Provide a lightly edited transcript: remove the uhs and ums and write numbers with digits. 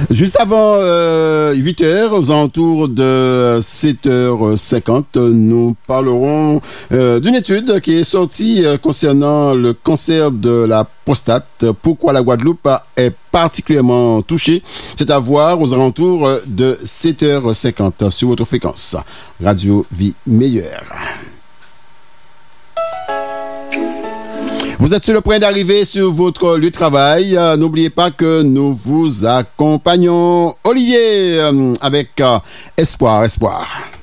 Juste avant 8h, aux alentours de 7h50, nous parlerons d'une étude qui est sortie concernant le cancer de la prostate. Pourquoi la Guadeloupe est particulièrement touchée? C'est à voir aux alentours de 7h50 sur votre fréquence. Radio Vie Meilleure. Vous êtes sur le point d'arriver sur votre lieu de travail. N'oubliez pas que nous vous accompagnons. Olivier avec Espoir.